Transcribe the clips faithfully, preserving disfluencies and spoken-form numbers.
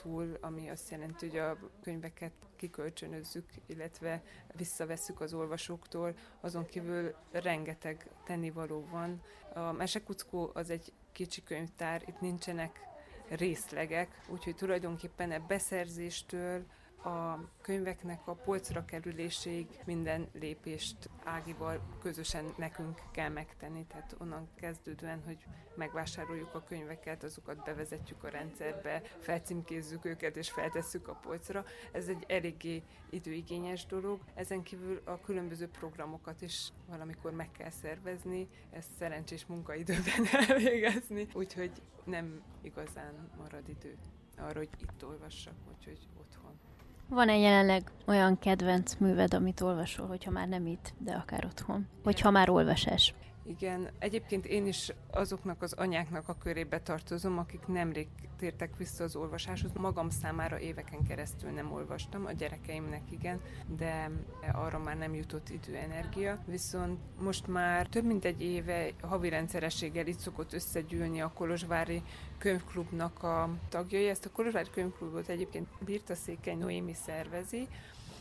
túl, ami azt jelenti, hogy a könyveket kikölcsönözzük, illetve visszavesszük az olvasóktól, azon kívül rengeteg tennivaló van. A Mesekuckó az egy kicsi könyvtár, itt nincsenek részlegek, úgyhogy tulajdonképpen a beszerzéstől a könyveknek a polcra kerüléséig minden lépést Ágival közösen nekünk kell megtenni, tehát onnan kezdődően, hogy megvásároljuk a könyveket, azokat bevezetjük a rendszerbe, felcímkézzük őket és feltesszük a polcra. Ez egy eléggé időigényes dolog. Ezen kívül a különböző programokat is valamikor meg kell szervezni, ezt szerencsés munkaidőben elvégezni, úgyhogy nem igazán marad idő arra, hogy itt olvassak, úgyhogy otthon. Van-e jelenleg olyan kedvenc műved, amit olvasol, hogyha már nem itt, de akár otthon? Hogyha már olvasás? Igen, egyébként én is azoknak az anyáknak a körébe tartozom, akik nemrég tértek vissza az olvasáshoz. Magam számára éveken keresztül nem olvastam, a gyerekeimnek igen, de arra már nem jutott idő, energia. Viszont most már több mint egy éve havi rendszerességgel itt szokott összegyűlni a Kolozsvári Könyvklubnak a tagjai. Ezt a Kolozsvári Könyvklubot egyébként Birta Székely Noémi szervezi,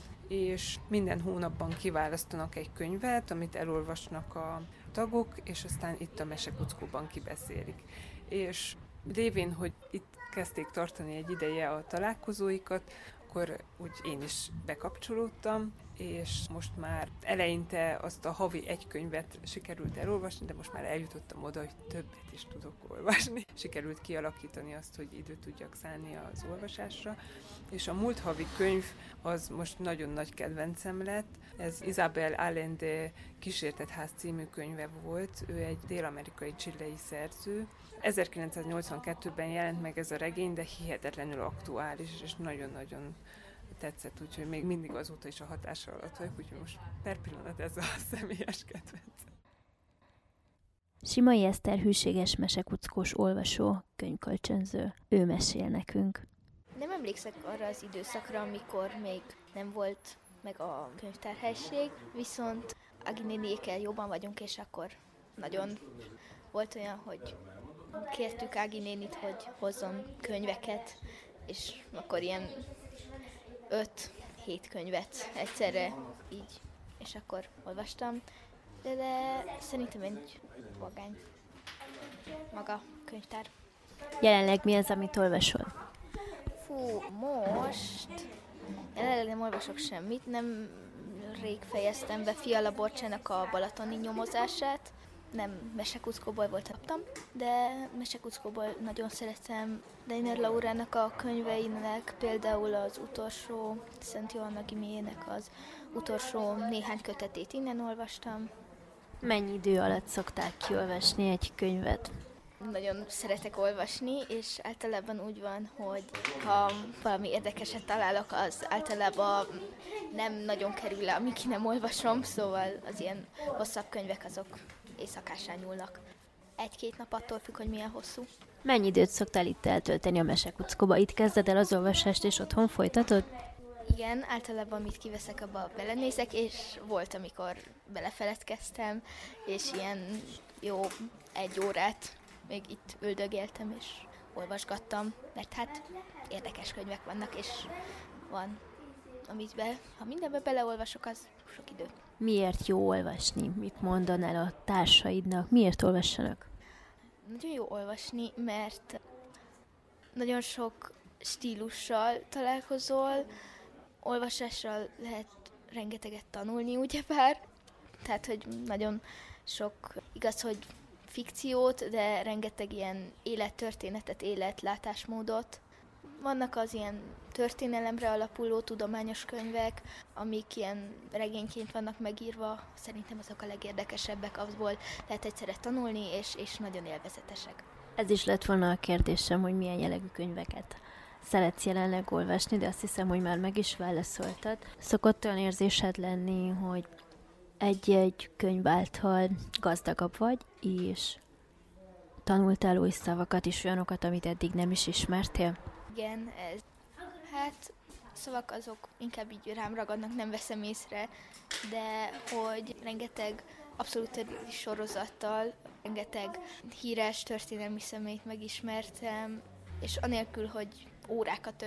és minden hónapban kiválasztanak egy könyvet, amit elolvasnak a tagok, és aztán itt a Mesekuckóban kibeszélik. És lévén, hogy itt kezdték tartani egy ideje a találkozóikat, akkor úgy én is bekapcsolódtam, és most már eleinte azt a havi egy könyvet sikerült elolvasni, de most már eljutottam oda, hogy többet is tudok olvasni. Sikerült kialakítani azt, hogy időt tudjak szállni az olvasásra, és a múlt havi könyv az most nagyon nagy kedvencem lett. Ez Isabel Allende Kísértett ház című könyve volt, ő egy dél-amerikai chilei szerző. ezerkilencszáznyolcvankettőben jelent meg ez a regény, de hihetetlenül aktuális, és nagyon-nagyon tetszett, úgyhogy még mindig azóta is a hatása alatt vagyok, úgyhogy most per pillanat ez a személyes kedvenc. Simai Eszter hűséges mesekuckós olvasó, könyvkölcsönző. Ő mesél nekünk. Nem emlékszek arra az időszakra, amikor még nem volt meg a könyvtárhelység, viszont Ági néniékkel jobban vagyunk, és akkor nagyon volt olyan, hogy kértük Ági nénit, hogy hozzon könyveket, és akkor ilyen öt-hét könyvet egyszerre így, és akkor olvastam, de, de szerintem egy vagány maga könyvtár. Jelenleg mi az, amit olvasol? Fú, most jelenleg nem olvasok semmit, nem rég fejeztem be Fiala Borcsának a balatoni nyomozását, nem Mesekuckóból volt, kaptam, de Mesekuckóból nagyon szeretem Deiner Laurának a könyveinek, például az utolsó, Szent Johanna Gimiének az utolsó néhány kötetét innen olvastam. Mennyi idő alatt szoktál kiolvasni egy könyvet? Nagyon szeretek olvasni, és általában úgy van, hogy ha valami érdekeset találok, az általában nem nagyon kerül le, amíg ki nem olvasom, szóval az ilyen hosszabb könyvek azok éjszakásán nyúlnak. Egy-két nap attól függ, hogy milyen hosszú. Mennyi időt szoktál itt eltölteni a Mesekuckóba? Itt kezded el az olvasást, és otthon folytatod? Igen, általában amit kiveszek, abba belenézek, és volt, amikor belefeledkeztem, és ilyen jó egy órát még itt üldögéltem, és olvasgattam, mert hát érdekes könyvek vannak, és van, amit be, ha mindenbe beleolvasok, az sok idő. Miért jó olvasni? Mit mondanál a társaidnak? Miért olvassanak? Nagyon jó olvasni, mert nagyon sok stílussal találkozol, olvasással lehet rengeteget tanulni, ugyebár. Tehát, hogy nagyon sok, igaz, hogy fikciót, de rengeteg ilyen élettörténetet, életlátásmódot. Vannak az ilyen történelemre alapuló tudományos könyvek, amik ilyen regényként vannak megírva. Szerintem azok a legérdekesebbek, abból lehet egyszerre tanulni, és, és nagyon élvezetesek. Ez is lett volna a kérdésem, hogy milyen jellegű könyveket szeretsz jelenleg olvasni, de azt hiszem, hogy már meg is válaszoltad. Szokott olyan érzésed lenni, hogy egy-egy könyv által gazdagabb vagy, és tanultál új szavakat is, olyanokat, amit eddig nem is ismertél? Igen, ez. Hát a szavak azok inkább így rám ragadnak, nem veszem észre, de hogy rengeteg abszolút sorozattal, rengeteg híres történelmi személyt megismertem, és anélkül, hogy órákat